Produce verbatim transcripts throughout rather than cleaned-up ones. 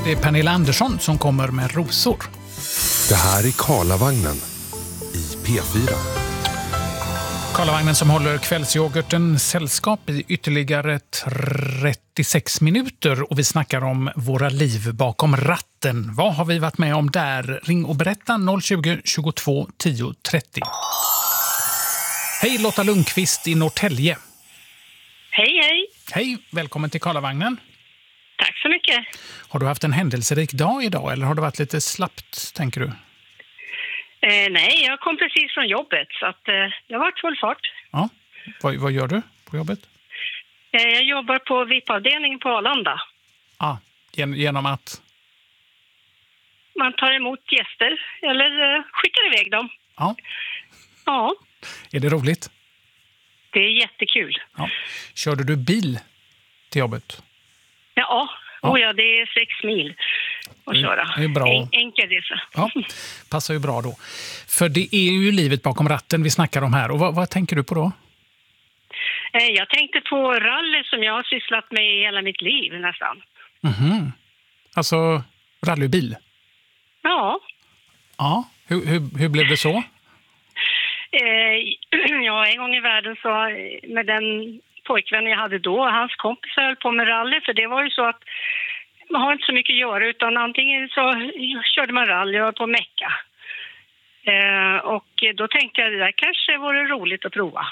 Det är Pernilla Andersson som kommer med rosor. Det här är Karlavagnen i P fyra. Karlavagnen som håller kvällsyoghurten sällskap i ytterligare trettiosex minuter och vi snackar om våra liv bakom ratten. Vad har vi varit med om där? Ring och berätta noll tjugo, tjugotvå, tio, trettio. Hej Lotta Lundqvist i Norrtälje. Hej, hej. Hej, välkommen till Karlavagnen. Tack så mycket. Har du haft en händelserik dag idag eller har det varit lite slappt, tänker du? Eh, nej, jag kom precis från jobbet så att, eh, det har varit full fart. Ja, vad, vad gör du på jobbet? Eh, jag jobbar på V I P-avdelningen på Arlanda. Ah, gen- genom att? Man tar emot gäster eller eh, skickar iväg dem. Ja. Ja, Är det roligt? det är jättekul. Ja. Körde du bil till jobbet? Ja, Ja. oh ja, det är sex mil att Det- köra. det är bra. En, enkel resa. Ja, passar ju bra då. För det är ju livet bakom ratten vi snackar om här. Och vad, vad tänker du på då? Eh, jag tänkte på rally som jag har sysslat med i hela mitt liv nästan. Mhm. Alltså rallybil? Ja, Ja. Hur, hur, hur blev det så? eh, ja, en gång i världen så med den pojkvän jag hade då, hans kompis höll på med rally, för det var ju så att man har inte så mycket att göra utan antingen så körde man rally och var på Mecka. Eh, och då tänkte jag det där kanske vore roligt att prova.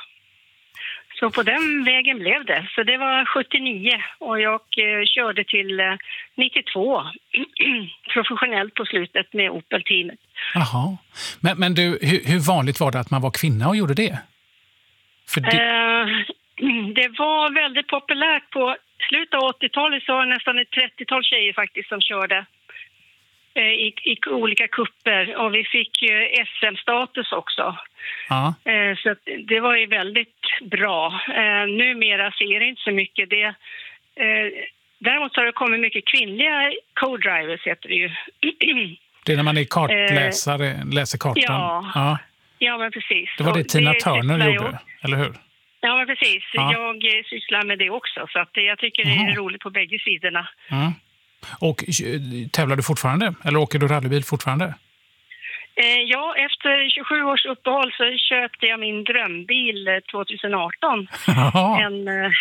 Så på den vägen blev det. Så det var sjuttionio och jag eh, körde till eh, nittiotvå professionellt på slutet med Opel-teamet. Jaha. Men, men du, hur, hur vanligt var det att man var kvinna och gjorde det? För det... Eh, det var väldigt populärt på slutet av åttiotalet, så var det nästan ett trettiotal tjejer faktiskt som körde eh, i, i olika kupper och vi fick ju S M-status också. Ja. Eh, så att det var ju väldigt bra. Eh, numera ser det inte så mycket det. Eh, däremot har det kommit mycket kvinnliga co-drivers, heter det ju. Det är när man är kartläsare, läser kartan. ja. Ja. Ja, men precis. Det var det Och Tina det Turner sysslar gjorde, eller hur? Ja, men precis. Ja. Jag eh, sysslar med det också, så att, eh, jag tycker det är Jaha. roligt på bägge sidorna. Mm. Och eh, tävlar du fortfarande? Eller åker du rallybil fortfarande? Eh, ja, efter tjugosju års uppehåll så köpte jag min drömbil eh, tjugoarton. Jaha. En, eh,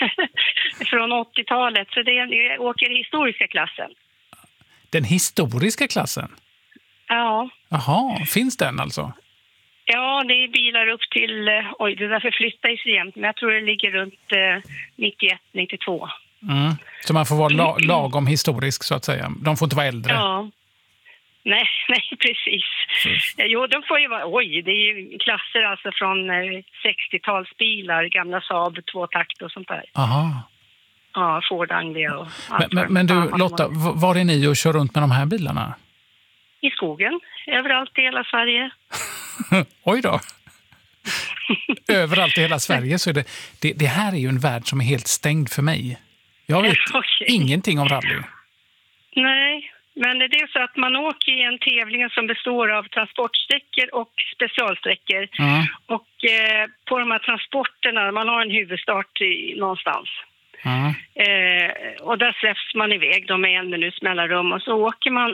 från åttiotalet, så det, jag åker i historiska klassen. Den historiska klassen? Ja. Jaha, finns den alltså? Ja, det är bilar upp till, eh, oj det där förflyttar sig jämt, men jag tror det ligger runt eh, nittioett nittiotvå. Mm. Så man får vara la- lagom historisk så att säga. De får inte vara äldre. Ja. Nej, nej, precis. Jo, de får ju vara, oj, det är ju klasser alltså från eh, sextiotalsbilar, gamla Saab, tvåtakt och sånt där. Aha. Ja, Ford Anglia och Men, allt. men, men du Ja, Lotta, v- var är ni och kör runt med de här bilarna? I skogen, överallt i hela Sverige. Oj då. Överallt i hela Sverige så är det, det... Det här är ju en värld som är helt stängd för mig. Jag vet Okej. ingenting om rally. Nej, men det är så att man åker i en tävling som består av transportsträckor och specialsträckor. Mm. Och eh, på de här transporterna, man har en huvudstart i, någonstans. Mm. Eh, och där släpps man iväg de med en minuts mellanrum och så åker man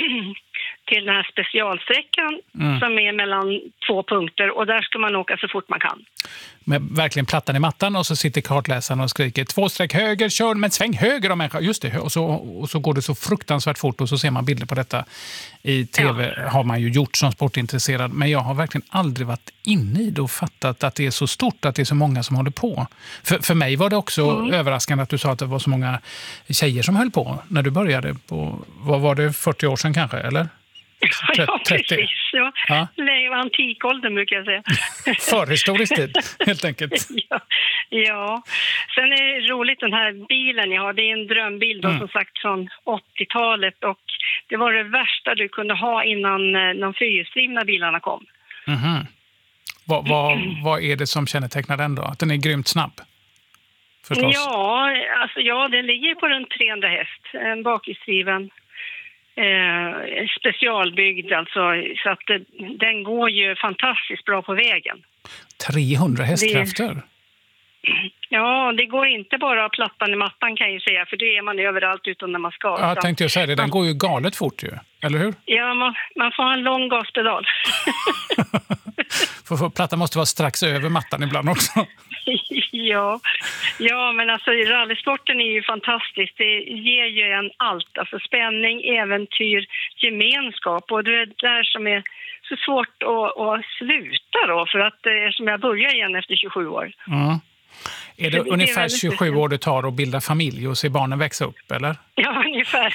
till den här specialsträckan Mm. som är mellan två punkter och där ska man åka så fort man kan. Med verkligen plattan i mattan och så sitter kartläsaren och skriker två streck höger, kör men sväng höger om människa. Just det, och så, och så går det så fruktansvärt fort och så ser man bilder på detta i tv. Ja. Har man ju gjort som sportintresserad, men jag har verkligen aldrig varit inne i det och fattat att det är så stort, att det är så många som håller på. För, för mig var det också Mm. överraskande att du sa att det var så många tjejer som höll på när du började på, vad var det, fyrtio år sedan kanske, eller? Ja, trettio. precis. Ja. Ja. Det var antikåldern brukar jag säga. Förhistorisk tid, helt enkelt. Ja, ja. Sen är det roligt den här bilen jag har. Det är en drömbil då, Mm. som sagt från åttiotalet och det var det värsta du kunde ha innan eh, de fyrhjulsdrivna bilarna kom. Mhm. Vad, vad, vad är det som kännetecknar den då? Att den är grymt snabb? Förstås. Ja, alltså ja, den ligger på runt trehundra häst, en bakhjulsdriven. Eh, specialbyggd alltså, så att det, den går ju fantastiskt bra på vägen. trehundra hästkrafter? Ja, det går inte bara att plattan i mattan kan jag ju säga, för det är man överallt utan när man ska. Ja, jag tänkte ju säga det, den går ju galet fort ju, eller hur? Ja, man, man får ha en lång gaspedal. för, för plattan måste vara strax över mattan ibland också. ja. ja, men alltså rallysporten är ju fantastisk. Det ger ju en allt, alltså spänning, äventyr, gemenskap, och det är där som är så svårt att, att sluta då, för att som jag börjar igen efter tjugosju år. Mm. Är det, det ungefär är tjugosju speciellt. år det tar att bilda familj och se barnen växa upp, eller? Ja, ungefär.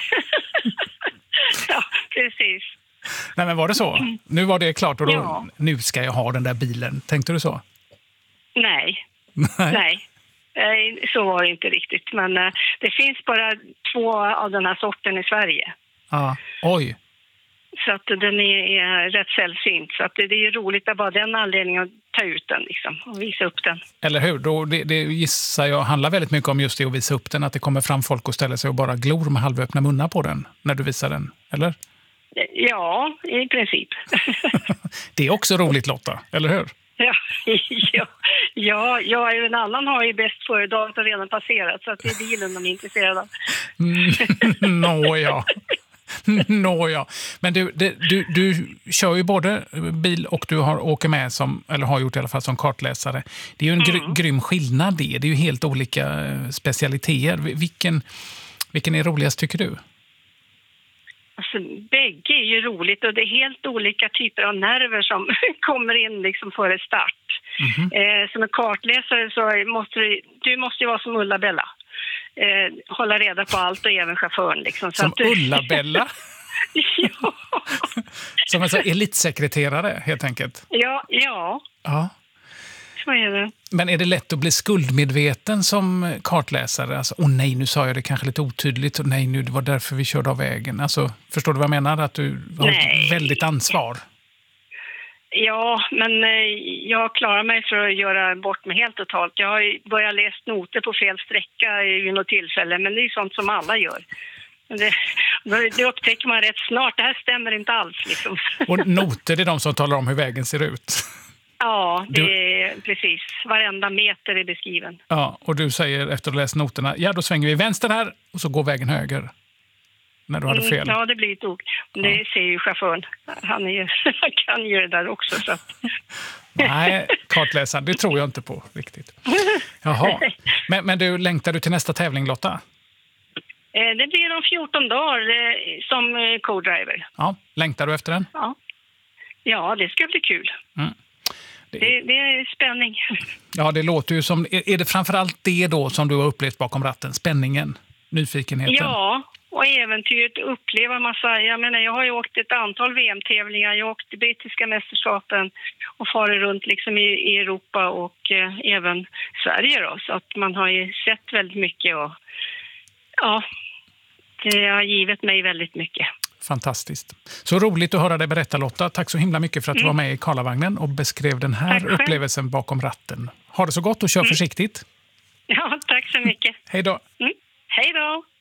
ja, precis. Nej, men var det så? Mm. Nu var det klart och då, ja. nu ska jag ha den där bilen. Tänkte du så? Nej. Nej. Nej. Nej, så var det inte riktigt. Men uh, det finns bara två av den här sorten i Sverige. Ja, oj. Så att den är, är rätt sällsynt. Så att det, det är roligt att bara den anledningen att ta ut den liksom, och visa upp den. Eller hur? Då, det, det gissar jag handlar väldigt mycket om just det att visa upp den. Att det kommer fram folk och ställer sig och bara glor med halvöppna munnar på den när du visar den, eller? Ja, i princip. Det är också roligt, Lotta, eller hur? Ja, ja, ja, ja, en annan har ju bäst före-daget och redan passerat, så att det är bilen de är intresserade av. Mm, Nåja. Nåja. Men du, du, du, du kör ju både bil och du har åker med som, eller har gjort i alla fall som kartläsare. Det är ju en gry, Mm. grym skillnad det. Det är ju helt olika specialiteter. Vilken, vilken är roligast tycker du? Alltså, bägge är ju roligt och det är helt olika typer av nerver som kommer in liksom före start. Mm-hmm. Eh, som en kartläsare så måste du, du måste ju vara som Ulla-Bella. Eh, hålla reda på allt och även chauffören. Liksom, så som att du... Ulla-Bella? ja. Som en så elitsekreterare, helt enkelt. Ja, ja. Ja. Så är det. Men är det lätt att bli skuldmedveten som kartläsare? Alltså, åh nej, nu sa jag det kanske lite otydligt. Och nej, nu det var därför vi körde av vägen. Alltså, förstår du vad jag menar? Att du har Nej. ett väldigt ansvar. Ja, men eh, jag klarar mig för att göra bort mig helt totalt. Jag har ju börjat läsa noter på fel sträcka i något tillfälle, men det är ju sånt som alla gör. Det, det upptäcker man rätt snart. Det här stämmer inte alls. Liksom. Och noter är de som talar om hur vägen ser ut. Ja, det Du- är precis. Varenda meter är beskriven. Ja, och du säger efter att ha läst noterna, ja då svänger vi vänster här och så går vägen höger. När du hade fel. Mm, ja, det blir ett ord. Det ser ju chauffören. Han, är ju, han kan ju det där också. Så att... Nej, kartläsaren, det tror jag inte på riktigt. Jaha. Men, men du, längtar du till nästa tävling, Lotta? Eh, Det blir om fjorton dagar eh, som eh, co-driver. Ja, längtar du efter den? Ja. ja, det ska bli kul. Mm. Det, Det, det är spänning. ja, det låter ju som... Är, är det framförallt det då som du har upplevt bakom ratten? Spänningen? Nyfikenheten? Ja, och äventyret att uppleva massa. Jag menar, jag har ju åkt ett antal V M-tävlingar. Jag har åkt brittiska mästerskapen och farit runt liksom i, i Europa och eh, även Sverige då. Så att man har ju sett väldigt mycket och ja, det har givit mig väldigt mycket. Fantastiskt. Så roligt att höra dig berätta, Lotta. Tack så himla mycket för att du Mm. var med i Karlavagnen och beskrev den här Tack själv. upplevelsen bakom ratten. Ha det så gott och kör Mm. försiktigt. Ja, tack så mycket. Hej då. Mm. Hej då!